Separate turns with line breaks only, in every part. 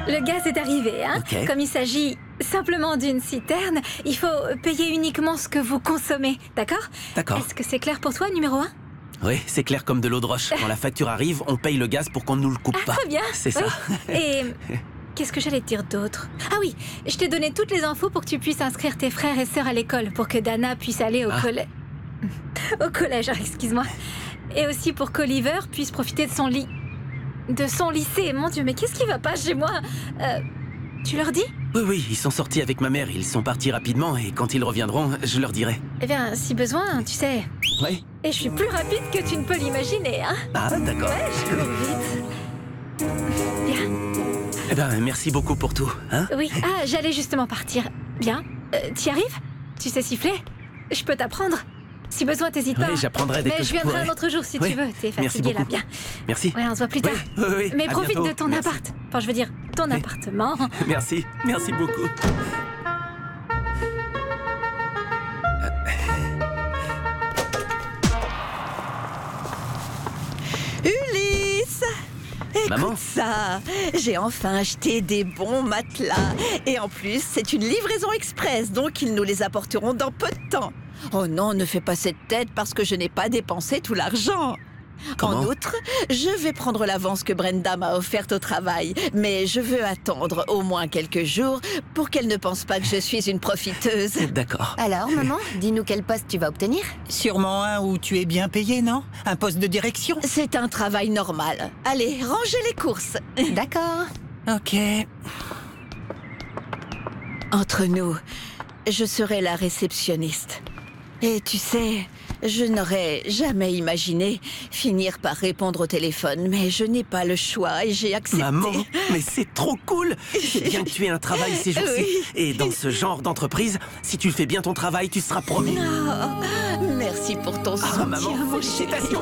Le gaz est arrivé, hein.
Ok.
Comme il s'agit simplement d'une citerne, il faut payer uniquement ce que vous consommez, d'accord?
D'accord.
Est-ce que c'est clair pour toi, numéro 1?
Oui, c'est clair comme de l'eau de roche. Quand la facture arrive, on paye le gaz pour qu'on ne nous le coupe pas.
Très bien.
C'est ça.
Oui. Et qu'est-ce que j'allais te dire d'autre? Ah oui, je t'ai donné toutes les infos pour que tu puisses inscrire tes frères et sœurs à l'école, pour que Dana puisse aller au collège. Au collège, excuse-moi. Et aussi pour qu'Oliver puisse profiter de son lit. De son lycée. Mon Dieu, mais qu'est-ce qui va pas chez moi? Tu leur dis?
Oui, ils sont sortis avec ma mère. Ils sont partis rapidement et quand ils reviendront, je leur dirai.
Eh bien, si besoin, tu sais.
Oui.
Et je suis plus rapide que tu ne peux l'imaginer, hein?
Ah, d'accord.
Ouais, je cours vite. Bien.
Eh ben, merci beaucoup pour tout, hein?
Oui. Ah, j'allais justement partir. Bien. T'y arrives? Tu sais siffler? Je peux t'apprendre. Si besoin, t'hésites pas.
Oui, j'apprendrai dès
Mais
que
je
je
viendrai
pourrai.
un autre jour si
Oui.
tu veux. T'es
Merci
fatigué là,
beaucoup.
bien.
Merci.
Ouais, on se voit plus tard.
Oui,
Mais
à
profite
bientôt.
de ton
Merci.
appart. Enfin, je veux dire, ton appartement.
Merci beaucoup.
Ulysse! Écoute
Maman?
ça, j'ai enfin acheté des bons matelas. Et en plus, c'est une livraison express, donc ils nous les apporteront dans peu de temps. Oh non, ne fais pas cette tête parce que je n'ai pas dépensé tout l'argent.
Comment?
En outre, je vais prendre l'avance que Brenda m'a offerte au travail. Mais je veux attendre au moins quelques jours pour qu'elle ne pense pas que je suis une profiteuse.
D'accord.
Alors, maman, dis-nous quel poste tu vas obtenir?
Sûrement un où tu es bien payé, non? Un poste de direction?
C'est un travail normal. Allez, rangez les courses.
D'accord.
Ok.
Entre nous, je serai la réceptionniste. Et tu sais, je n'aurais jamais imaginé finir par répondre au téléphone, mais je n'ai pas le choix et j'ai accepté.
Maman, mais c'est trop cool! C'est bien que tu aies un travail ces jours-ci.
Oui.
Et dans ce genre d'entreprise, si tu fais bien ton travail, tu seras promu.
Merci pour ton soutien,
Ah, maman,
mon
félicitations!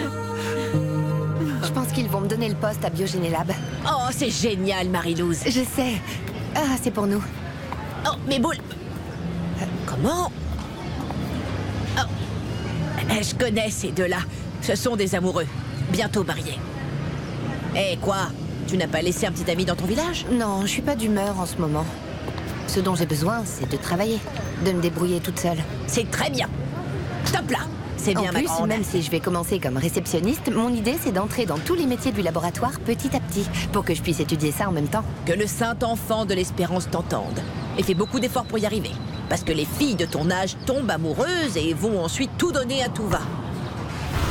Je pense qu'ils vont me donner le poste à Biogénélab.
Oh, c'est génial, Marie-Louise.
Je sais. Ah, c'est pour nous.
Oh, mais boule. Comment? Oh. Je connais ces deux-là. Ce sont des amoureux. Bientôt mariés. Eh, quoi? Tu n'as pas laissé un petit ami dans ton village?
Non, je suis pas d'humeur en ce moment. Ce dont j'ai besoin, c'est de travailler, de me débrouiller toute seule.
C'est très bien. Stop là. C'est bien,
En
ma
plus,
grande.
même si je vais commencer comme réceptionniste, mon idée c'est d'entrer dans tous les métiers du laboratoire petit à petit, pour que je puisse étudier ça en même temps.
Que le saint enfant de l'espérance t'entende. Et fais beaucoup d'efforts pour y arriver. Parce que les filles de ton âge tombent amoureuses et vont ensuite tout donner à tout va.